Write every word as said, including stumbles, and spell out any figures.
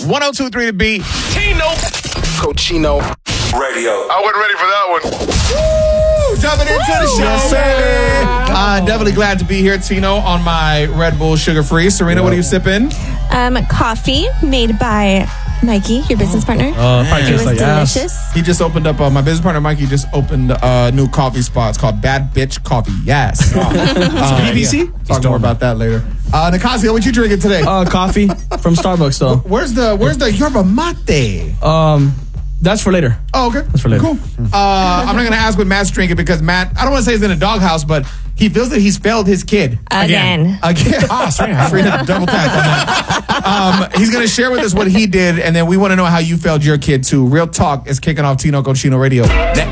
one oh two point three The Beat. Tino. Cochino Radio. I wasn't ready for that one. Woo! Jumping into the show. Yes, sir. Uh, definitely glad to be here, Tino, on my Red Bull Sugar Free. Serena, what are you sipping? Um, coffee made by Mikey, your business partner. Uh, it was like delicious. Ass. He just opened up, uh, my business partner, Mikey, just opened a new coffee spot. It's called Bad Bitch Coffee. Yes. uh, B B C? Yeah. Talk more about that later. Uh, Nicasio, what you drinking today? Uh, coffee from Starbucks, though. Where's the Where's the yerba mate? Um, that's for later. Oh, okay. That's for later. Cool. Uh, I'm not going to ask what Matt's drinking because Matt, I don't want to say he's in a doghouse, but he feels that he's failed his kid. Again. Again. Ah, Serena. Serena, double tap on that. Um, he's going to share with us what he did, and then we want to know how you failed your kid, too. Real Talk is kicking off Tino Cochino Radio.